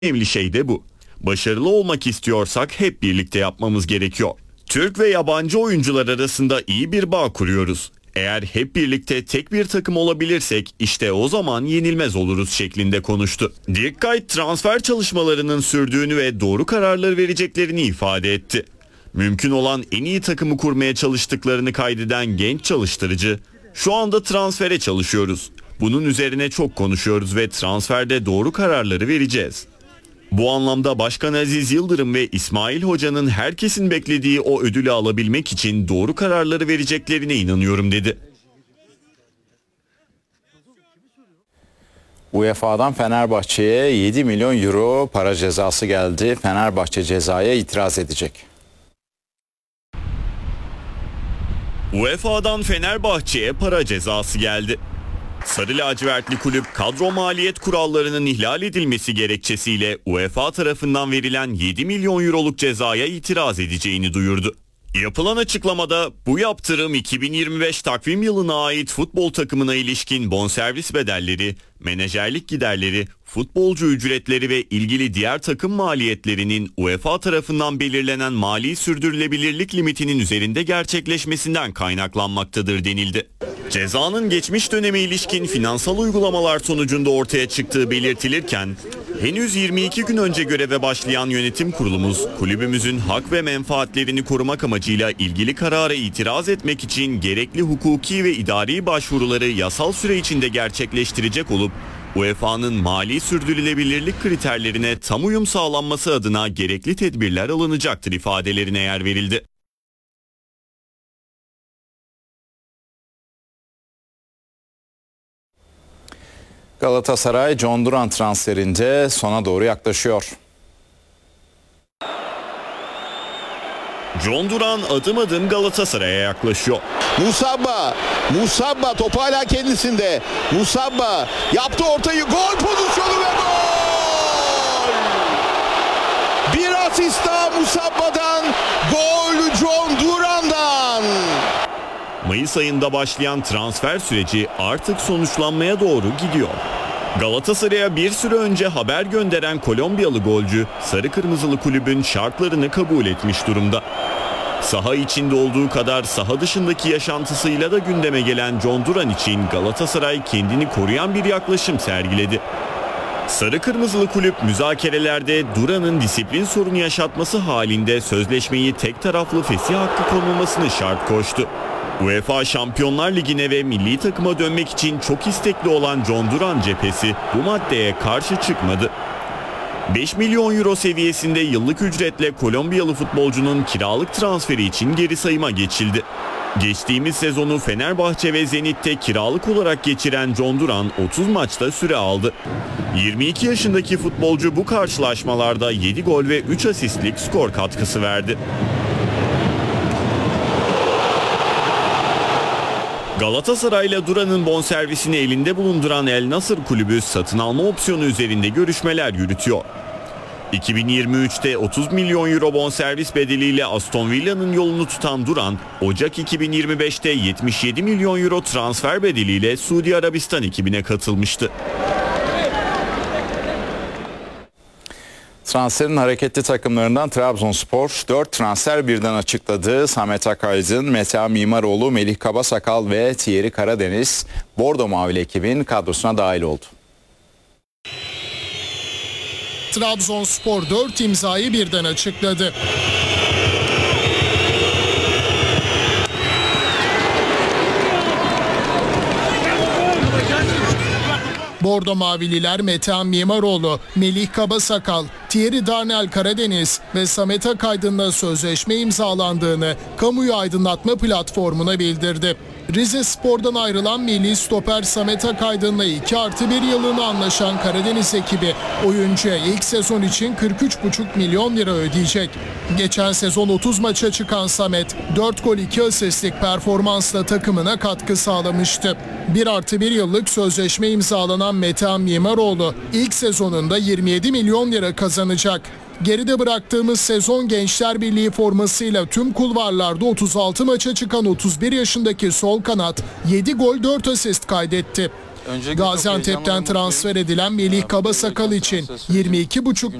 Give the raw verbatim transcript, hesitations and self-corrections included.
önemli şey de bu. Başarılı olmak istiyorsak hep birlikte yapmamız gerekiyor. Türk ve yabancı oyuncular arasında iyi bir bağ kuruyoruz. Eğer hep birlikte tek bir takım olabilirsek işte o zaman yenilmez oluruz şeklinde konuştu. Dirk Kuyt transfer çalışmalarının sürdüğünü ve doğru kararları vereceklerini ifade etti. Mümkün olan en iyi takımı kurmaya çalıştıklarını kaydeden genç çalıştırıcı, "Şu anda transfere çalışıyoruz. Bunun üzerine çok konuşuyoruz ve transferde doğru kararları vereceğiz. Bu anlamda Başkan Aziz Yıldırım ve İsmail Hoca'nın herkesin beklediği o ödülü alabilmek için doğru kararları vereceklerine inanıyorum" dedi. U E F A'dan Fenerbahçe'ye yedi milyon euro para cezası geldi. Fenerbahçe cezaya itiraz edecek. U E F A'dan Fenerbahçe'ye para cezası geldi. Sarı lacivertli kulüp kadro maliyet kurallarının ihlal edilmesi gerekçesiyle U E F A tarafından verilen yedi milyon euroluk cezaya itiraz edeceğini duyurdu. Yapılan açıklamada bu yaptırım iki bin yirmi beş takvim yılına ait futbol takımına ilişkin bonservis bedelleri, menajerlik giderleri, futbolcu ücretleri ve ilgili diğer takım maliyetlerinin U E F A tarafından belirlenen mali sürdürülebilirlik limitinin üzerinde gerçekleşmesinden kaynaklanmaktadır denildi. Cezanın geçmiş döneme ilişkin finansal uygulamalar sonucunda ortaya çıktığı belirtilirken, henüz yirmi iki gün önce göreve başlayan yönetim kurulumuz, kulübümüzün hak ve menfaatlerini korumak amacıyla ilgili karara itiraz etmek için gerekli hukuki ve idari başvuruları yasal süre içinde gerçekleştirecek olup, U E F A'nın mali sürdürülebilirlik kriterlerine tam uyum sağlanması adına gerekli tedbirler alınacaktır ifadelerine yer verildi. Galatasaray John Duran transferinde sona doğru yaklaşıyor. John Duran adım adım Galatasaray'a yaklaşıyor. Musabba, Musabba top hala kendisinde. Musabba yaptı ortayı, gol pozisyonu ve gol! Bir asist daha Musabba'dan, gol John Duran'dan. Mayıs ayında başlayan transfer süreci artık sonuçlanmaya doğru gidiyor. Galatasaray'a bir süre önce haber gönderen Kolombiyalı golcü sarı kırmızılı kulübün şartlarını kabul etmiş durumda. Saha içinde olduğu kadar saha dışındaki yaşantısıyla da gündeme gelen John Duran için Galatasaray kendini koruyan bir yaklaşım sergiledi. Sarı kırmızılı kulüp müzakerelerde Duran'ın disiplin sorunu yaşatması halinde sözleşmeyi tek taraflı fesih hakkı konulmasını şart koştu. U E F A Şampiyonlar Ligi'ne ve milli takıma dönmek için çok istekli olan John Duran cephesi bu maddeye karşı çıkmadı. beş milyon euro seviyesinde yıllık ücretle Kolombiyalı futbolcunun kiralık transferi için geri sayıma geçildi. Geçtiğimiz sezonu Fenerbahçe ve Zenit'te kiralık olarak geçiren John Duran otuz maçta süre aldı. yirmi iki yaşındaki futbolcu bu karşılaşmalarda yedi gol ve üç asistlik skor katkısı verdi. Galatasaray'la Duran'ın bonservisini elinde bulunduran El Nasır kulübü satın alma opsiyonu üzerinde görüşmeler yürütüyor. iki bin yirmi üçte otuz milyon euro bonservis bedeliyle Aston Villa'nın yolunu tutan Duran, Ocak iki bin yirmi beşte yetmiş yedi milyon euro transfer bedeliyle Suudi Arabistan ekibine katılmıştı. Transferin hareketli takımlarından Trabzonspor dört transfer birden açıkladı. Samet Akaydın, Mete Mimaroğlu, Melih Kabasakal ve Thierry Karadeniz Bordo Mavili ekibin kadrosuna dahil oldu. Trabzonspor dört imzayı birden açıkladı. Bordo Mavililer Mete Mimaroğlu, Melih Kabasakal, Thierry Darnell Karadeniz ve Samet Akaydın'la sözleşme imzalandığını kamuoyu aydınlatma platformuna bildirdi. Rizespor'dan ayrılan milli stoper Samet Akaydın'la iki artı bir yılını anlaşan Karadeniz ekibi oyuncuya ilk sezon için kırk üç buçuk milyon lira ödeyecek. Geçen sezon otuz maça çıkan Samet dört gol iki asistlik performansla takımına katkı sağlamıştı. bir artı bir yıllık sözleşme imzalanan Mete Mimaroğlu ilk sezonunda yirmi yedi milyon lira kazanacak. Geride bıraktığımız sezon Gençler Birliği formasıyla tüm kulvarlarda otuz altı maça çıkan otuz bir yaşındaki sol kanat yedi gol dört asist kaydetti. Öncelikle çok Gaziantep'ten heyecanlı ve transfer edilen Melih Kabasakal için yirmi iki buçuk